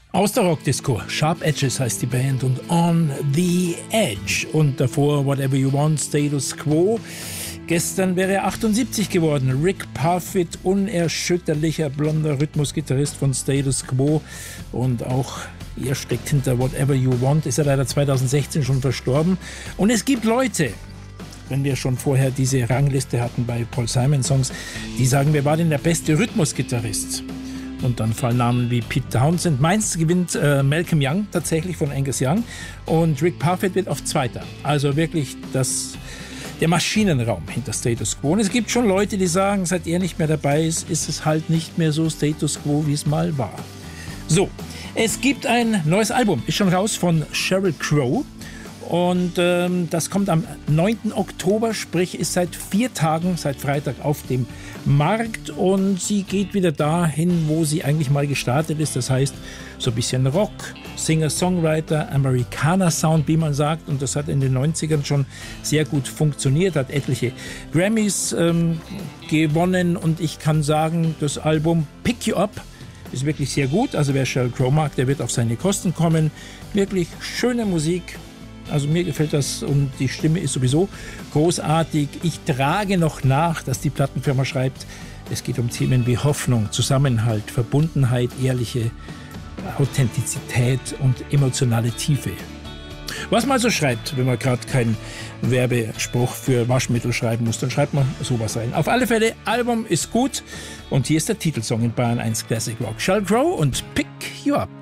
Aus der Rockdisco, Sharp Edges heißt die Band und On the Edge. Und davor Whatever You Want, Status Quo. Gestern wäre er 78 geworden. Rick Parfitt, unerschütterlicher blonder Rhythmusgitarrist von Status Quo. Und auch er steckt hinter Whatever You Want, ist er leider 2016 schon verstorben. Und es gibt Leute, wenn wir schon vorher diese Rangliste hatten bei Paul Simon Songs, die sagen, wer war denn der beste Rhythmusgitarrist? Und dann fallen Namen wie Pete Townsend. Meins gewinnt Malcolm Young tatsächlich von Angus Young. Und Rick Parfitt wird auf Zweiter. Also wirklich der Maschinenraum hinter Status Quo. Und es gibt schon Leute, die sagen, seit er nicht mehr dabei ist, ist es halt nicht mehr so Status Quo, wie es mal war. So, es gibt ein neues Album, ist schon raus von Sheryl Crow. Und das kommt am 9. Oktober, sprich ist seit 4 Tagen, seit Freitag auf dem Markt. Und sie geht wieder dahin, wo sie eigentlich mal gestartet ist. Das heißt, so ein bisschen Rock, Singer-Songwriter, Amerikaner-Sound, wie man sagt. Und das hat in den 90ern schon sehr gut funktioniert, hat etliche Grammys gewonnen. Und ich kann sagen, das Album Pick You Up ist wirklich sehr gut. Also wer Sheryl Crow mag, der wird auf seine Kosten kommen. Wirklich schöne Musik. Also mir gefällt das und die Stimme ist sowieso großartig. Ich trage noch nach, dass die Plattenfirma schreibt, es geht um Themen wie Hoffnung, Zusammenhalt, Verbundenheit, ehrliche Authentizität und emotionale Tiefe. Was man so schreibt, wenn man gerade keinen Werbespruch für Waschmittel schreiben muss, dann schreibt man sowas rein. Auf alle Fälle, Album ist gut und hier ist der Titelsong in Bayern 1 Classic Rock. Sheryl Crow und Pick You Up.